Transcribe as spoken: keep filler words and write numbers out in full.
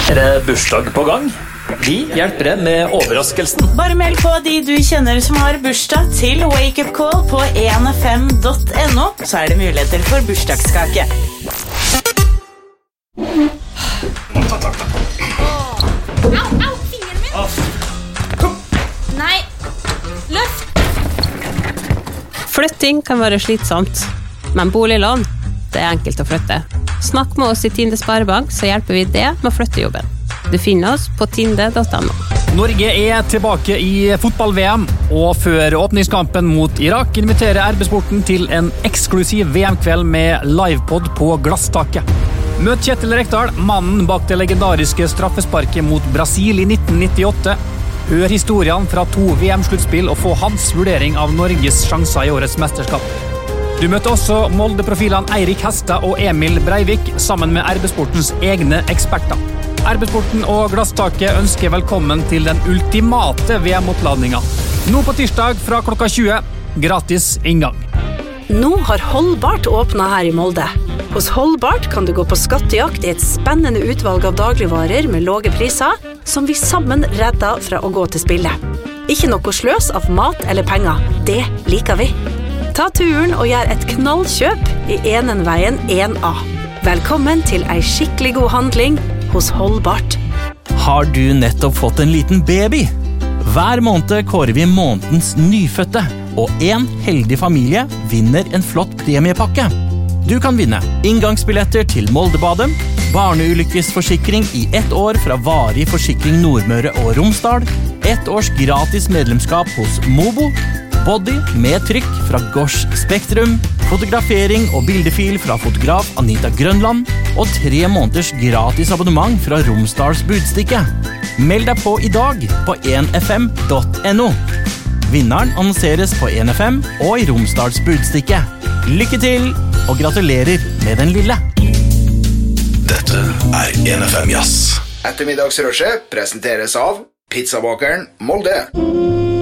Er det bursdag på gang? Vi hjelper deg med overraskelsen. Bare meld på de du kjenner som har bursdag til Wake Up Call på en fem punktum no, så er det muligheter for bursdagskake. Au, au, fingeren min! Nei, løft! Flytting kan være slitsomt, men boliglån, det er enkelt å flytte. Snakk med oss i Tinde Sparebank, så hjelper vi det med å flytte jobben. Du finner oss på tinde punktum no. Norge er tilbake i fotball-V M, og før åpningskampen mot Irak inviterer R B-sporten til en eksklusiv V M-kveld med livepod på glasstaket. Møt Kjetil Rekdal, mannen bak det legendariske straffesparket mot Brasil i nitten nittiåtte. Hør historiene fra to V M-sluttspill og få hans vurdering av Norges sjanser i årets mesterskap. Du møter også Molde-profilene Eirik Hestad og Emil Breivik sammen med R B-sportens egne eksperter. R B-sporten og Glasstaket ønsker velkommen til den ultimate V M-oppladninga. Nå på tirsdag fra klokka tjue, gratis inngang. Nå har Holdbart åpnet her i Molde. Hos Holdbart kan du gå på skattejakt i et spennende utvalg av dagligvarer med låge priser, som vi sammen redder fra å gå til spille. Ikke noe sløs av mat eller penger. Det liker vi. Ta turen og gjør et knallkjøp i Enenveien en A. Velkommen til ei skikkelig god handling hos Holdbart. Har du nettopp fått en liten baby? Hver måned kårer vi månedens nyfødte, og en heldig familie vinner en flott premiepakke. Du kan vinne inngangsbilletter til Moldebadet, barneulykkesforsikring i ett år fra Varig Forsikring Nordmøre og Romsdal, ett års gratis medlemskap hos Mobo, body med trykk fra Gors Spektrum, fotografering og bildefil fra fotograf Anita Grønland, og tre måneders gratis abonnement fra Romsdals Budstikke. Meld deg på i dag på en fm punktum no. Vinneren annonseres på en F M og i Romsdals Budstikke. Lykke til, og gratulerer med den lille. Dette er en F M Jazz. Ettermiddagsrushet presenteres av Pizzabakeren Molde.